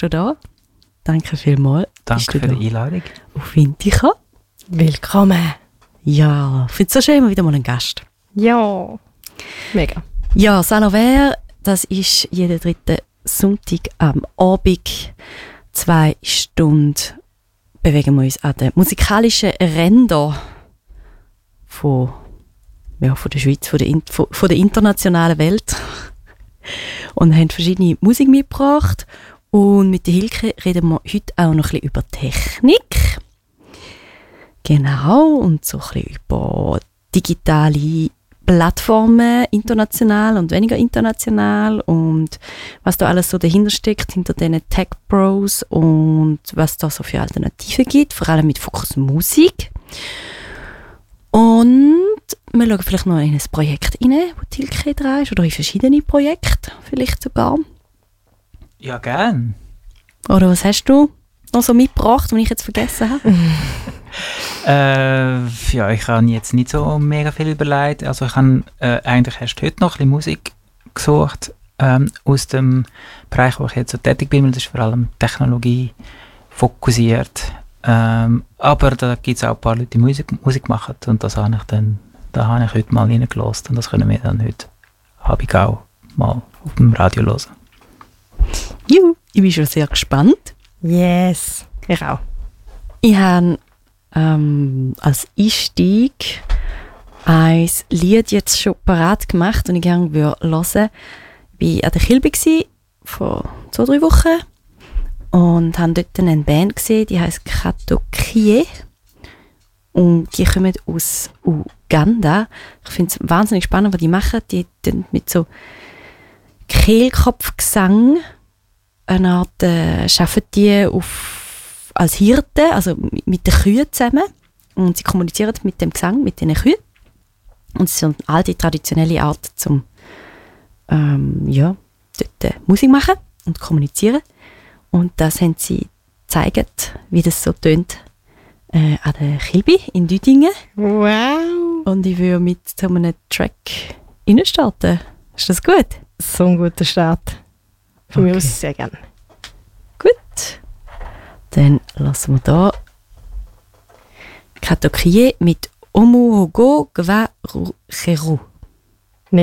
schon da. Danke vielmals. Danke für die Einladung. Auf Vintica. Willkommen. Ja, ich finde es so schön, wieder mal einen Gast. Ja, mega. Ja, Saint-Lambert, das ist jeden dritten Sonntag am Abend. 2 Stunden bewegen wir uns an den musikalischen Rändern von der Schweiz, von der internationalen Welt. Und haben verschiedene Musik mitgebracht. Und mit der Hilke reden wir heute auch noch ein bisschen über Technik. Genau, und so ein bisschen über digitale Plattformen, international und weniger international, und was da alles so dahinter steckt, hinter diesen Tech-Pros, und was da so für Alternativen gibt, vor allem mit Fokus Musik. Und wir schauen vielleicht noch in ein Projekt rein, wo die Hilke dran ist, oder in verschiedene Projekte vielleicht sogar. Ja, gern. Oder was hast du noch so mitgebracht, was ich jetzt vergessen habe? Ja, ich habe jetzt nicht so mega viel überlegt. Also ich habe eigentlich erst heute noch ein bisschen Musik gesucht aus dem Bereich, wo ich jetzt so tätig bin, weil das ist vor allem Technologie fokussiert. Aber da gibt es auch ein paar Leute, die Musik machen, und das habe ich dann, da habe ich heute mal reingelassen, und das können wir dann heute Abend auch mal auf dem Radio hören. Juhu, ich bin schon sehr gespannt. Yes, ich auch. Ich habe als Einstieg ein Lied jetzt schon parat gemacht, und ich gerne hören würde. Ich war an der Kilby vor 2-3 Wochen und habe dort eine Band gesehen, die heisst Katokie. Und die kommen aus Uganda. Ich finde es wahnsinnig spannend, was die machen. Die mit so Kehlkopfgesang eine Art arbeiten die als Hirte, also mit den Kühen zusammen, und sie kommunizieren mit dem Gesang, mit den Kühen. Und es ist eine alte, traditionelle Art zum dort Musik machen und kommunizieren. Und das haben sie gezeigt, wie das so tönt an der Kilby in Düdingen. Wow. Und ich würde mit so einem Track reinstarten. Ist das gut? So ein guter Start. Von mir aus sehr gerne. Gut. Dann lassen wir da Katokie mit Omuhogo Gwa Cheru.